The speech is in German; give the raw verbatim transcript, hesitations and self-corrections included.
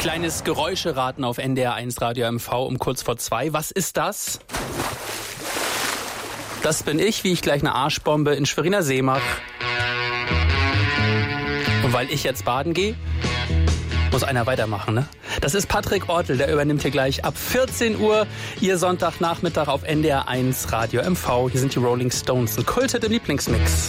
Kleines Geräuscheraten auf N D R eins Radio M V um kurz vor zwei. Was ist das? Das bin ich, wie ich gleich eine Arschbombe in Schweriner See mache. Und weil ich jetzt baden gehe, muss einer weitermachen, ne? Das ist Patrick Ortel, der übernimmt hier gleich ab vierzehn Uhr Ihr Sonntagnachmittag auf N D R eins Radio M V. Hier sind die Rolling Stones, ein Kulthit im Lieblingsmix.